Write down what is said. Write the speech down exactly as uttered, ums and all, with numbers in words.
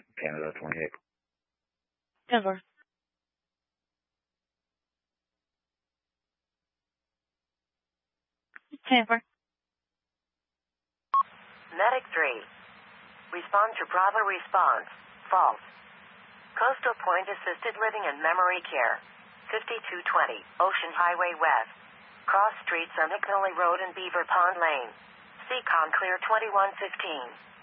Canada twenty-eight. Denver. Denver. Medic three. Respond to Bravo response. False. Coastal Point Assisted Living and Memory Care. fifty-two twenty, Ocean Highway West. Cross streets on McNally Road and Beaver Pond Lane. Seacom clear twenty-one fifteen.